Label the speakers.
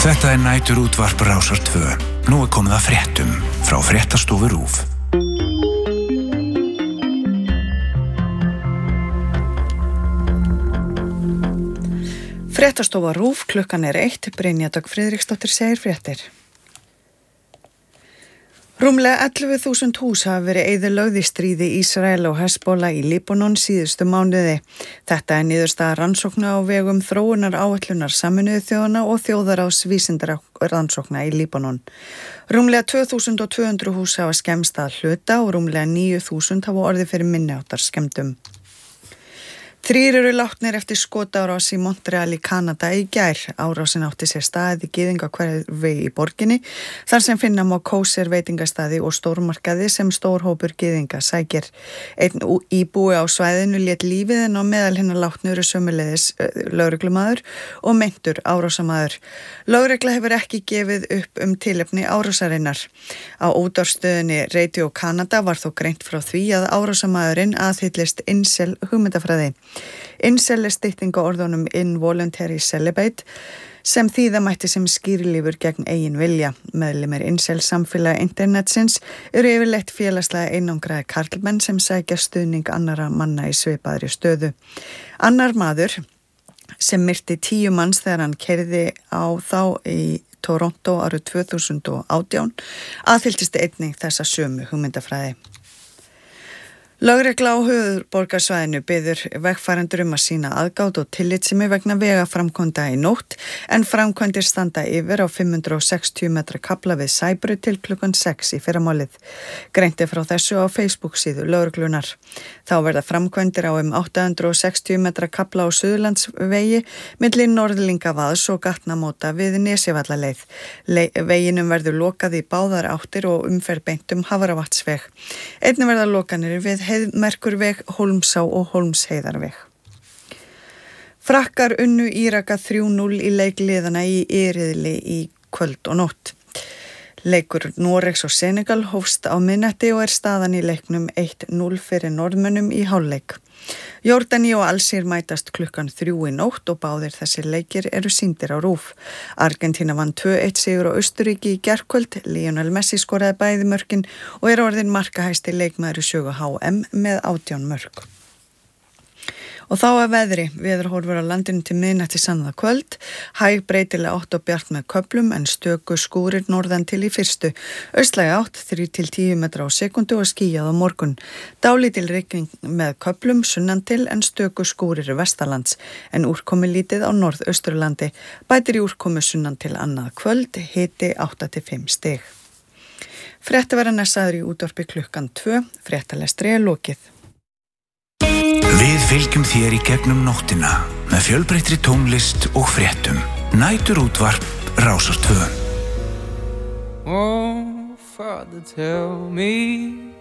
Speaker 1: Þetta næturútvarp Rásar 2. Nú komið að fréttum frá Fréttastofu RÚV.
Speaker 2: Fréttastofa RÚV, klukkan 1, Brynja Dögg Friðriksdóttir segir fréttir. Rúmlega 11.000 hús hafa verið eyðilögð í stríði Ísrael og Hezbollah í Líbanon síðustu mánuði. Þetta niðurstaða rannsókna á vegum þróunar áætlunar Sameinuðu þjóðanna og þjóðaráðs vísindara rannsókna í Líbanon. Rúmlega 2.200 hús hafa skemmst að hluta og rúmlega 9.000 hafa orðið fyrir minniháttar skemmdum. 3 eru látnir eftir skotárás í Montreal í Kanada í gær. Árásin átti sér stað í gyðingahverfi í borginni, þar sem finna má kósir veitingastaði og stórmarkaði sem stór hópur gyðinga sækir. Einn íbúi á svæðinu lét lífið en á meðal hinna látnu eru sömuleiðis lögreglumaður og meintur árásamaður. Lögregla hefur ekki gefið upp tilefni árásarinnar. Á útvarpsstöðinni Radio Canada var þó greint frá því að árásamaðurinn aðhyllist incel hugmyndafræði. Incel stytting á orðunum involuntary celibate sem þýða mætti sem skýrlífur gegn eigin vilja. Meðlimir incel samfélagi internetsins eru yfirleitt félagslega einangraði karlmenn sem sækja stuðning annara manna í svipaðri stöðu. Annar maður sem myrti 10 manns þegar hann keyrði á þá í Toronto árið 2018 aðhylltist einnig þessa sömu hugmyndafræði. Lögregla á höfuðborgarsvæðinu biður vegfarendur að sýna aðgát og tillitssemi vegna vegaframkvæmda í nótt en framkvæmdir standa yfir á 560 metra kafla við Sæbraut til klukkan 6 í fyrramálið. Greint frá þessu á Facebook-síðu lögreglunar. Þá verða framkvæmdir á 860 metra kafla á Suðurlandsvegi milli Norðlingavaðs og gatnamóta við Nesjavallaleið. Veginum verður lokað í báðar áttir og umferð beint Hafravatnsveg. Einnig verða lokanir við Heiðmerkurveg, Hólmsá og Hólmsheiðarveg. Frakkar unnu Íraka 3-0 í leik liðana í riðli í kvöld og nótt. Leikur Noregs og Senegal hófst á miðnætti og staðan í leiknum 1-0 fyrir Norðmönnum í hálfleik. Jordani og Alsír mætast klukkan 3 í nótt og báðir þessir leikir eru sýndir á RÚV. Argentína vann 2-1 sigur á Austurríki í gærkvöld, Lionel Messi skoraði bæði mörkin og orðinn markahæsti leikmaður í sögu HM með 18 mörk. Og þá að veðri, veðurhorfur á landinu til miðnætti sannað kvöld, hæg breytilega 8 og bjart með köflum en stöku skúrir norðan til í fyrstu. Austlæg 8, 3-10 metra á sekundu og skýjað á morgun. Dálítil rigning með köflum sunnan til en stöku skúrir vestanlands en úrkomi lítið á norðausturlandi. Bætir í úrkomi sunnan til annað kvöld, hiti 8-5 stig. Frétta verða næstaður í útvarpi klukkan 2, fréttalestri lokið.
Speaker 1: Við fylgjum þér í gegnum nóttina með fjölbreyttri tónlist og fréttum. Næturútvarp Rásar 2.
Speaker 3: Oh, Father, tell me